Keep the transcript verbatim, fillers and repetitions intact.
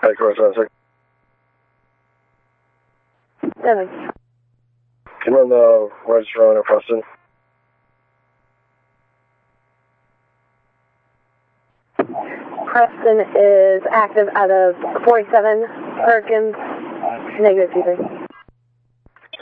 Hey, Cross Six. Seven. Can you run the register on at Preston? Preston is active out of forty-seven. Perkins, negative two three.